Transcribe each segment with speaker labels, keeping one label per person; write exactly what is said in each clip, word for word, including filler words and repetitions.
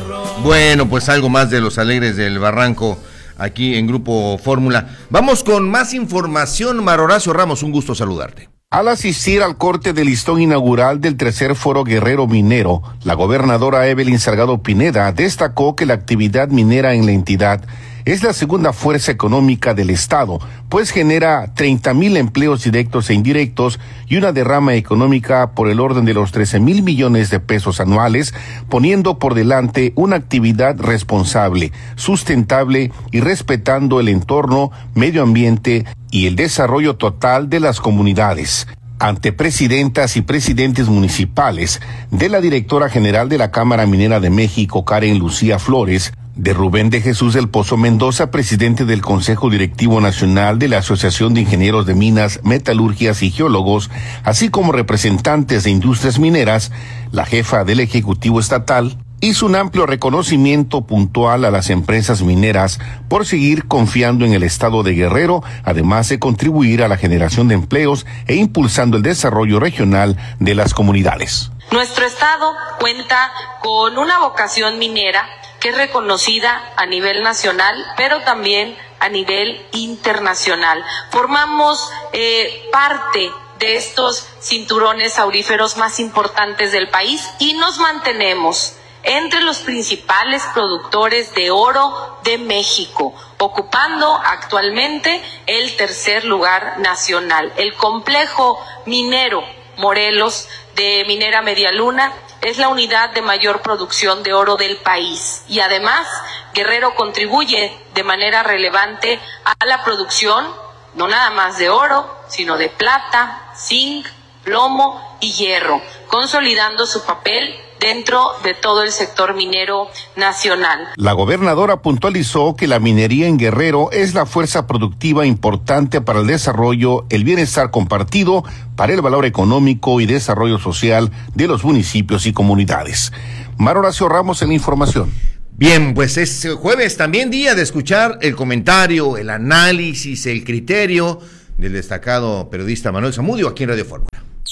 Speaker 1: Bueno, pues algo más de los Alegres del Barranco aquí en Grupo Fórmula. Vamos con más información. Mar Horacio Ramos, un gusto saludarte.
Speaker 2: Al asistir al corte del listón inaugural del tercer Foro Guerrero Minero, la gobernadora Evelyn Salgado Pineda destacó que la actividad minera en la entidad es la segunda fuerza económica del Estado, pues genera treinta mil empleos directos e indirectos y una derrama económica por el orden de los trece mil millones de pesos anuales, poniendo por delante una actividad responsable, sustentable y respetando el entorno, medio ambiente y el desarrollo total de las comunidades. Ante presidentas y presidentes municipales, de la directora general de la Cámara Minera de México, Karen Lucía Flores, de Rubén de Jesús del Pozo Mendoza, presidente del Consejo Directivo Nacional de la Asociación de Ingenieros de Minas, Metalurgias y Geólogos, así como representantes de industrias mineras, la jefa del Ejecutivo Estatal hizo un amplio reconocimiento puntual a las empresas mineras por seguir confiando en el Estado de Guerrero, además de contribuir a la generación de empleos e impulsando el desarrollo regional de las comunidades.
Speaker 3: Nuestro Estado cuenta con una vocación minera que es reconocida a nivel nacional, pero también a nivel internacional. Formamos eh, parte de estos cinturones auríferos más importantes del país y nos mantenemos entre los principales productores de oro de México, ocupando actualmente el tercer lugar nacional. El complejo minero Morelos de Minera Media Luna es la unidad de mayor producción de oro del país y además Guerrero contribuye de manera relevante a la producción no nada más de oro, sino de plata, zinc, plomo y hierro, consolidando su papel dentro de todo el sector minero nacional.
Speaker 2: La gobernadora puntualizó que la minería en Guerrero es la fuerza productiva importante para el desarrollo, el bienestar compartido, para el valor económico y desarrollo social de los municipios y comunidades. Mar Horacio Ramos en la información.
Speaker 1: Bien, pues es jueves también día de escuchar el comentario, el análisis, el criterio del destacado periodista Manuel Zamudio aquí en Radio Fórmula.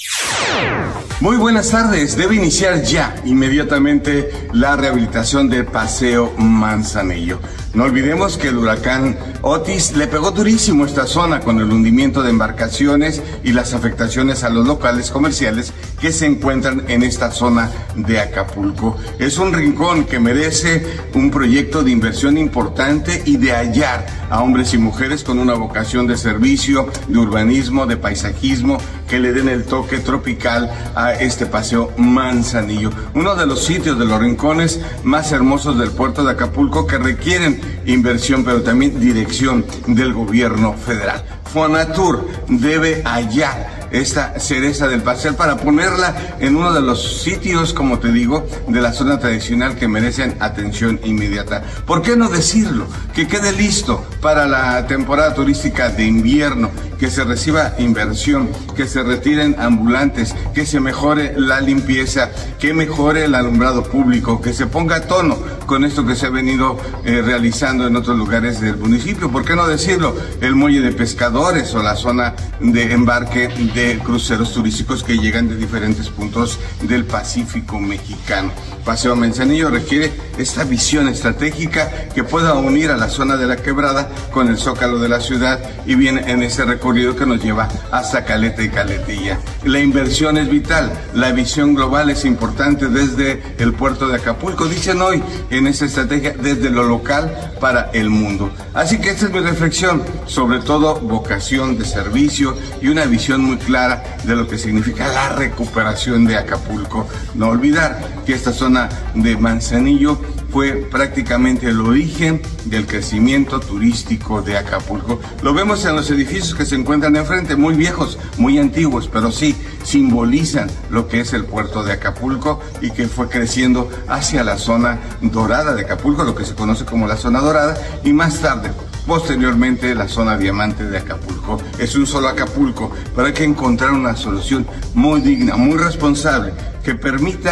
Speaker 4: Muy buenas tardes. Debe iniciar ya, inmediatamente, la rehabilitación del Paseo Manzanillo. No olvidemos que el huracán Otis le pegó durísimo a esta zona con el hundimiento de embarcaciones y las afectaciones a los locales comerciales que se encuentran en esta zona de Acapulco. Es un rincón que merece un proyecto de inversión importante y de hallar a hombres y mujeres con una vocación de servicio, de urbanismo, de paisajismo, que le den el toque tropical a este Paseo Manzanillo, uno de los sitios de los rincones más hermosos del puerto de Acapulco que requieren inversión, pero también dirección del gobierno federal. Fonatur debe hallar esta cereza del pastel para ponerla en uno de los sitios, como te digo, de la zona tradicional que merecen atención inmediata. ¿Por qué no decirlo? Que quede listo para la temporada turística de invierno, que se reciba inversión, que se retiren ambulantes, que se mejore la limpieza, que mejore el alumbrado público, que se ponga a tono con esto que se ha venido eh, realizando en otros lugares del municipio. ¿Por qué no decirlo? El muelle de pescadores o la zona de embarque de cruceros turísticos que llegan de diferentes puntos del Pacífico mexicano. Paseo Manzanillo requiere esta visión estratégica que pueda unir a la zona de la Quebrada con el zócalo de la ciudad y viene en ese recorrido que nos lleva hasta Caleta y Caletilla. La inversión es vital, la visión global es importante desde el puerto de Acapulco, dicen hoy en esta estrategia desde lo local para el mundo. Así que esta es mi reflexión, sobre todo vocación de servicio y una visión muy clara de lo que significa la recuperación de Acapulco. No olvidar que esta zona de Manzanillo fue prácticamente el origen del crecimiento turístico de Acapulco. Lo vemos en los edificios que se encuentran enfrente, muy viejos, muy antiguos, pero sí simbolizan lo que es el puerto de Acapulco y que fue creciendo hacia la zona dorada de Acapulco, lo que se conoce como la zona dorada, y más tarde, posteriormente, la zona diamante de Acapulco. Es un solo Acapulco, pero hay que encontrar una solución muy digna, muy responsable, que permita